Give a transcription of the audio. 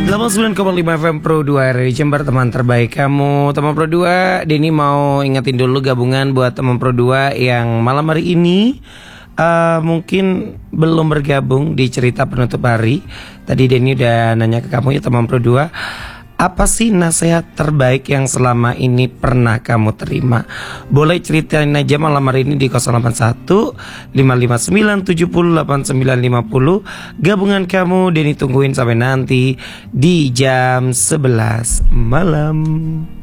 89,5 FM Pro 2 RRI Jember, teman terbaik kamu. Teman Pro 2, Denny mau ingetin dulu gabungan buat teman Pro 2 yang malam hari ini mungkin belum bergabung di cerita penutup hari. Tadi Denny udah nanya ke kamu ya teman Pro 2, apa sih nasihat terbaik yang selama ini pernah kamu terima? Boleh ceritain aja malam hari ini di 081 559 70 8950. Gabungan kamu Denny tungguin sampai nanti di jam 11 malam.